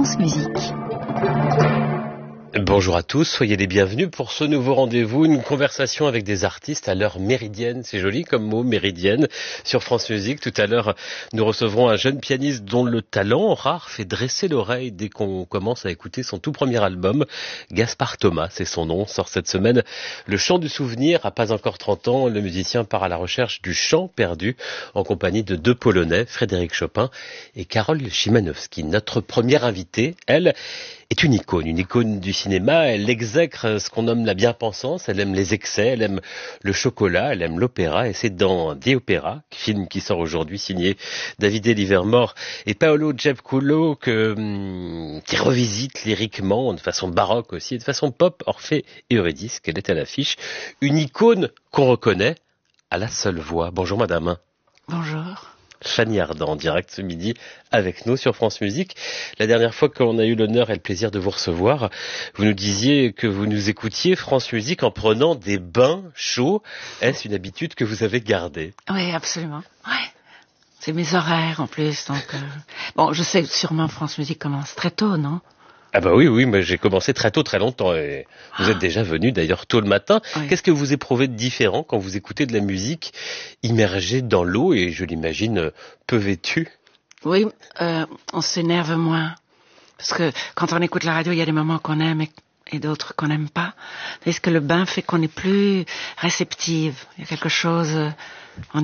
France Musique. Bonjour à tous, soyez les bienvenus pour ce nouveau rendez-vous, une conversation avec des artistes à l'heure méridienne, c'est joli comme mot, méridienne, sur France Musique. Tout à l'heure, nous recevrons un jeune pianiste dont le talent rare fait dresser l'oreille dès qu'on commence à écouter son tout premier album. Gaspard Thomas, c'est son nom, sort cette semaine Le Chant du Souvenir. À pas encore 30 ans, le musicien part à la recherche du chant perdu en compagnie de deux Polonais, Frédéric Chopin et Karol Szymanowski. Notre première invitée, elle, est une icône du cinéma. Elle exècre ce qu'on nomme la bien-pensance, elle aime les excès, elle aime le chocolat, elle aime l'opéra, et c'est dans The Opera, film qui sort aujourd'hui, signé Davide Livermore et Paolo Giapcullo, qui revisite lyriquement, de façon baroque aussi, et de façon pop, Orphée et Eurydice, qu'elle est à l'affiche. Une icône qu'on reconnaît à la seule voix. Bonjour madame. Bonjour. Fanny Ardant, en direct ce midi avec nous sur France Musique. La dernière fois qu'on a eu l'honneur et le plaisir de vous recevoir, vous nous disiez que vous nous écoutiez France Musique en prenant des bains chauds. Est-ce une habitude que vous avez gardée? Oui, absolument. Ouais. C'est mes horaires en plus, donc... Bon, je sais sûrement France Musique commence très tôt, non? Ah bah oui, moi j'ai commencé très tôt, très longtemps, et vous êtes déjà venu d'ailleurs tôt le matin. Oui. Qu'est-ce que vous éprouvez de différent quand vous écoutez de la musique immergée dans l'eau et je l'imagine peu vêtue? Oui, on s'énerve moins. Parce que quand on écoute la radio, il y a des moments qu'on aime et d'autres qu'on n'aime pas. Est-ce que le bain fait qu'on est plus réceptive? Il y a quelque chose...